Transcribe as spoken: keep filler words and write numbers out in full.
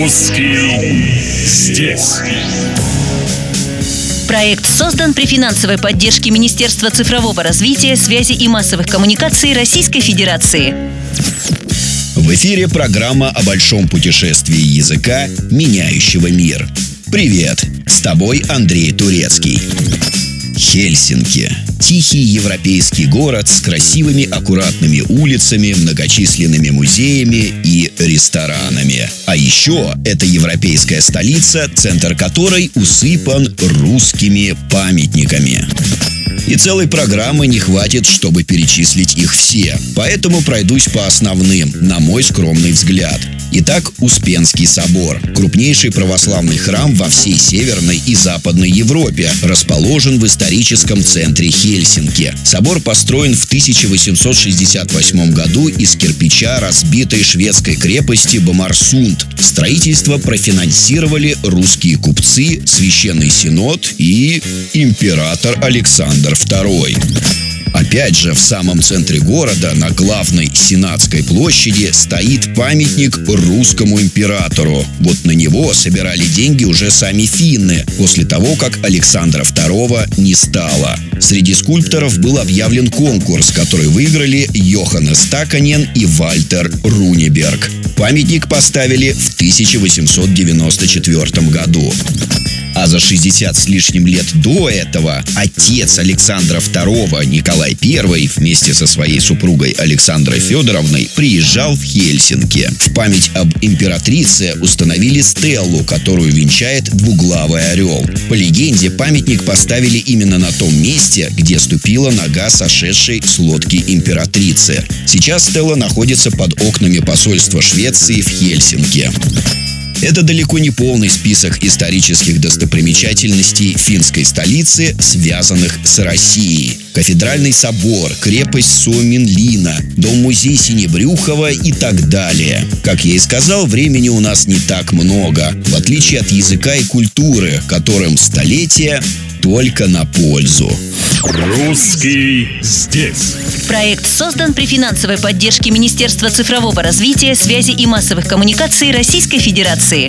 Русский здесь. Проект создан при финансовой поддержке Министерства цифрового развития, связи и массовых коммуникаций Российской Федерации. В эфире программа о большом путешествии языка, меняющего мир. Привет! С тобой Андрей Турецкий. Хельсинки. Тихий европейский город с красивыми аккуратными улицами, многочисленными музеями и ресторанами. А еще это европейская столица, центр которой усыпан русскими памятниками. И целой программы не хватит, чтобы перечислить их все. Поэтому пройдусь по основным, на мой скромный взгляд. Итак, Успенский собор. Крупнейший православный храм во всей Северной и Западной Европе. Расположен в историческом центре Хельсинки. Собор построен в тысяча восемьсот шестьдесят восьмом году из кирпича разбитой шведской крепости Бомарсунд. Строительство профинансировали русские купцы, Священный Синод и император Александр Второй. Опять же, в самом центре города, на главной Сенатской площади, стоит памятник русскому императору. Вот на него собирали деньги уже сами финны, после того, как Александра Второго не стало. Среди скульпторов был объявлен конкурс, который выиграли Йоханнес Таканен и Вальтер Рунеберг. Памятник поставили в тысяча восемьсот девяносто четвёртом году. А за шестьдесят с лишним лет до этого отец Александра Второго, Николай Первый, вместе со своей супругой Александрой Федоровной приезжал в Хельсинки. В память об императрице установили стеллу, которую венчает двуглавый орел. По легенде, памятник поставили именно на том месте, где ступила нога сошедшей с лодки императрицы. Сейчас стелла находится под окнами посольства Швеции в Хельсинки. Это далеко не полный список исторических достопримечательностей финской столицы, связанных с Россией. Кафедральный собор, крепость Суоменлина, дом-музей Синебрюхова и так далее. Как я и сказал, времени у нас не так много, в отличие от языка и культуры, которым столетия только на пользу. Русский здесь. Проект создан при финансовой поддержке Министерства цифрового развития, связи и массовых коммуникаций Российской Федерации.